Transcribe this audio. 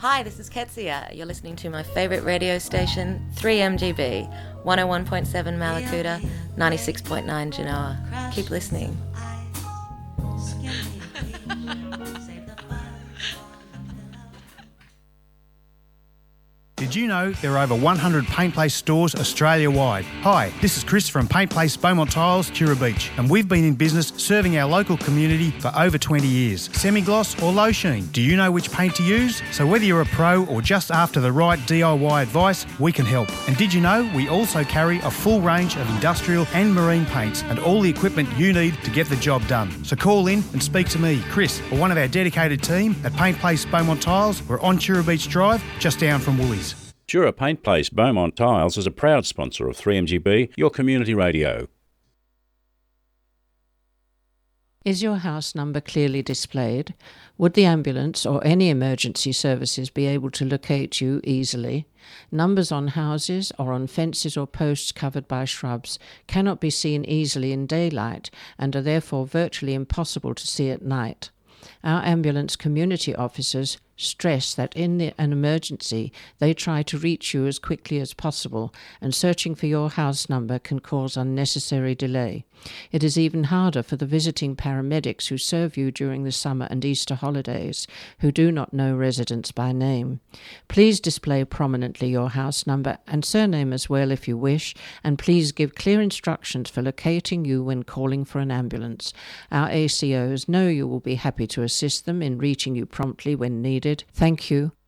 Hi, this is Ketsia. You're listening to my favourite radio station, 3MGB, 101.7 Malakuta, 96.9 Genoa. Keep listening. Did you know there are over 100 Paint Place stores Australia-wide? Hi, this is Chris from Paint Place Beaumont Tiles, Tura Beach, and we've been in business serving our local community for over 20 years. Semi-gloss or low sheen, do you know which paint to use? So whether you're a pro or just after the right DIY advice, we can help. And did you know we also carry a full range of industrial and marine paints and all the equipment you need to get the job done? So call in and speak to me, Chris, or one of our dedicated team at Paint Place Beaumont Tiles. We're on Tura Beach Drive, just down from Woolies. Tura Paint Place Beaumont Tiles is a proud sponsor of 3MGB, your community radio. Is your house number clearly displayed? Would the ambulance or any emergency services be able to locate you easily? Numbers on houses or on fences or posts covered by shrubs cannot be seen easily in daylight and are therefore virtually impossible to see at night. Our ambulance community officers stress that in an emergency they try to reach you as quickly as possible, and searching for your house number can cause unnecessary delay. It is even harder for the visiting paramedics who serve you during the summer and Easter holidays, who do not know residents by name. Please display prominently your house number and surname as well if you wish, and please give clear instructions for locating you when calling for an ambulance. Our ACOs know you will be happy to assist them in reaching you promptly when needed. Thank you.